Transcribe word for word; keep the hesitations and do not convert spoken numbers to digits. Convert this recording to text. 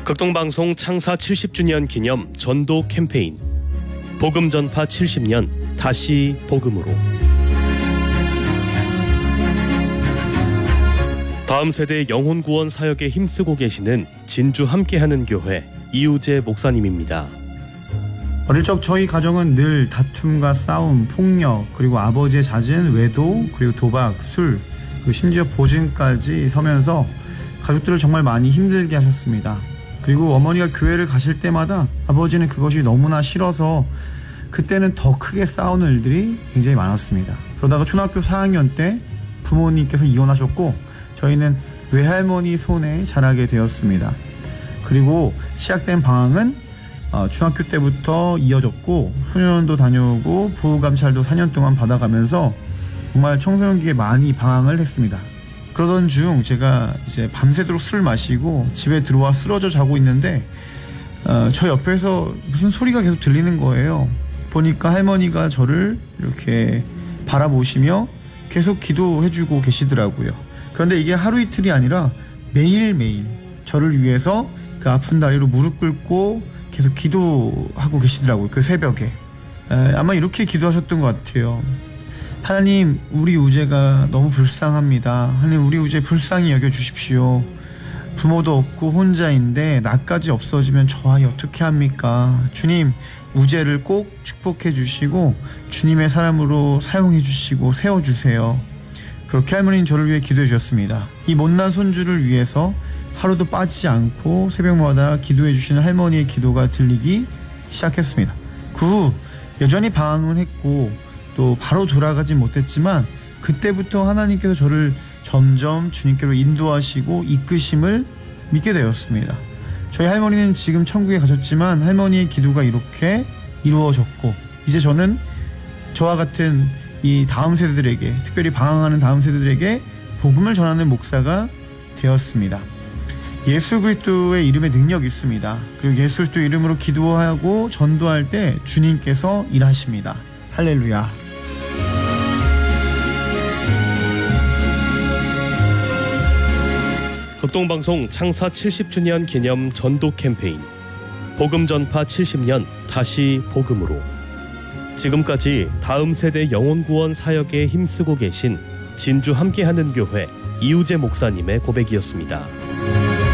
극동방송 창사 칠십 주년 기념 전도 캠페인 복음 전파 칠십 년 다시 복음으로. 다음 세대 영혼 구원 사역에 힘쓰고 계시는 진주 함께하는 교회 이우재 목사님입니다. 어릴 적 저희 가정은 늘 다툼과 싸움, 폭력, 그리고 아버지의 잦은 외도, 그리고 도박, 술, 그리고 심지어 보증까지 서면서 가족들을 정말 많이 힘들게 하셨습니다. 그리고 어머니가 교회를 가실 때마다 아버지는 그것이 너무나 싫어서 그때는 더 크게 싸우는 일들이 굉장히 많았습니다. 그러다가 초등학교 사 학년 때 부모님께서 이혼하셨고 저희는 외할머니 손에 자라게 되었습니다. 그리고 시작된 방황은 중학교 때부터 이어졌고 소년원도 다녀오고 부감찰도 사 년 동안 받아가면서 정말 청소년기에 많이 방황을 했습니다. 그러던 중 제가 이제 밤새도록 술을 마시고 집에 들어와 쓰러져 자고 있는데 어, 저 옆에서 무슨 소리가 계속 들리는 거예요. 보니까 할머니가 저를 이렇게 바라보시며 계속 기도해주고 계시더라고요. 그런데 이게 하루 이틀이 아니라 매일매일 저를 위해서 그 아픈 다리로 무릎 꿇고 계속 기도하고 계시더라고요. 그 새벽에. 에, 아마 이렇게 기도하셨던 것 같아요. 하나님, 우리 우재가 너무 불쌍합니다. 하나님, 우리 우재 불쌍히 여겨주십시오. 부모도 없고 혼자인데 나까지 없어지면 저 아이 어떻게 합니까? 주님, 우재를 꼭 축복해 주시고 주님의 사람으로 사용해 주시고 세워주세요. 그렇게 할머니는 저를 위해 기도해 주셨습니다. 이 못난 손주를 위해서 하루도 빠지지 않고 새벽마다 기도해 주시는 할머니의 기도가 들리기 시작했습니다. 그 후 여전히 방황은 했고 또 바로 돌아가지 못했지만 그때부터 하나님께서 저를 점점 주님께로 인도하시고 이끄심을 믿게 되었습니다. 저희 할머니는 지금 천국에 가셨지만 할머니의 기도가 이렇게 이루어졌고 이제 저는 저와 같은 이 다음 세대들에게, 특별히 방황하는 다음 세대들에게 복음을 전하는 목사가 되었습니다. 예수 그리스도의 이름에 능력이 있습니다. 그리고 예수 그리스도 이름으로 기도하고 전도할 때 주님께서 일하십니다. 할렐루야. 극동방송 창사 칠십 주년 기념 전도 캠페인 복음 전파 칠십 년 다시 복음으로. 지금까지 다음 세대 영혼 구원 사역에 힘쓰고 계신 진주 함께하는 교회 이우재 목사님의 고백이었습니다.